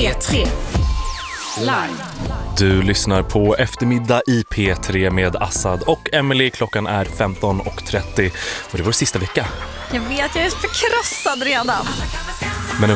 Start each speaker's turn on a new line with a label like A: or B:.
A: P3 Live.
B: Du lyssnar på Eftermiddag i P3 med Assad och Emily. Klockan är 15:30 och det är vår sista vecka.
C: Jag vet, jag är förkrossad redan.